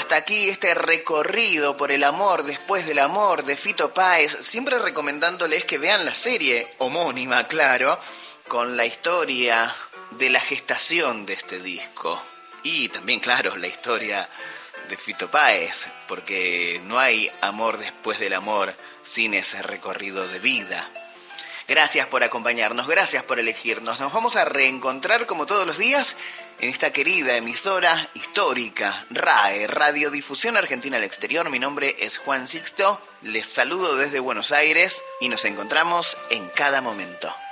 hasta aquí este recorrido por el amor después del amor de Fito Páez, siempre recomendándoles que vean la serie homónima, claro, con la historia de la gestación de este disco. Y también, claro, la historia de Fito Páez, porque no hay amor después del amor sin ese recorrido de vida. Gracias por acompañarnos, gracias por elegirnos. Nos vamos a reencontrar como todos los días en esta querida emisora histórica, RAE, Radiodifusión Argentina al Exterior. Mi nombre es Juan Sixto, les saludo desde Buenos Aires y nos encontramos en cada momento.